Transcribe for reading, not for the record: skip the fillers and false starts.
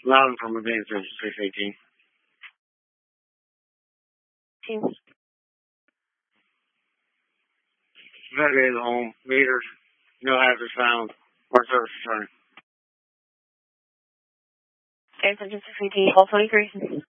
Loud from advanced 618. Teams. Investigated the home. Meters. No hazards found. Or service return. Advanced 618, all 23.